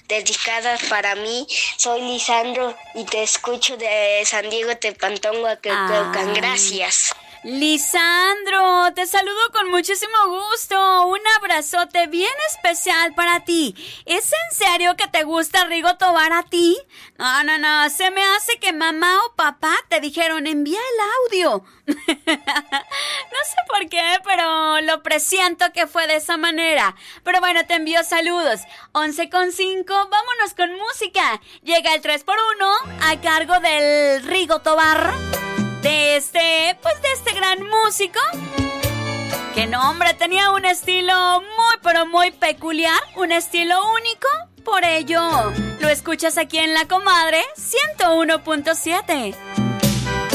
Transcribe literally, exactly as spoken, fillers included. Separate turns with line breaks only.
dedicadas para mí. Soy Lisandro y te escucho de San Diego Tepantón, Huacalcaucan. Gracias.
Lisandro, te saludo con muchísimo gusto. Un abrazote bien especial para ti. ¿Es en serio que te gusta Rigo Tobar a ti? No, no, no. Se me hace que mamá o papá te dijeron envía el audio. No sé por qué, pero lo presiento que fue de esa manera. Pero bueno, te envío saludos. once con cinco, vámonos con música. Llega el tres por uno a cargo del Rigo Tobar. De este, pues de este gran músico, que no, hombre, tenía un estilo muy, pero muy peculiar, un estilo único. Por ello, lo escuchas aquí en La Comadre ciento uno punto siete.